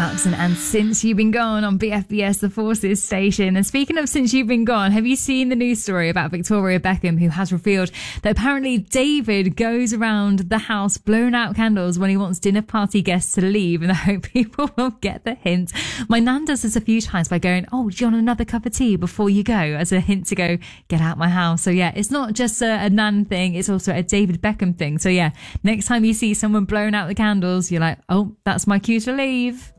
Clarkson and Since You've Been Gone on BFBS, the Forces station. And speaking of Since You've Been Gone, have you seen the news story about Victoria Beckham, who has revealed that apparently David goes around the house blowing out candles when he wants dinner party guests to leave, and I hope people will get the hint. My nan does this a few times by going, "Oh, do you want another cup of tea before you go?" as a hint to go, get out my house. So yeah, it's not just a nan thing, it's also a David Beckham thing. So yeah, next time you see someone blowing out the candles, you're like, oh, that's my cue to leave.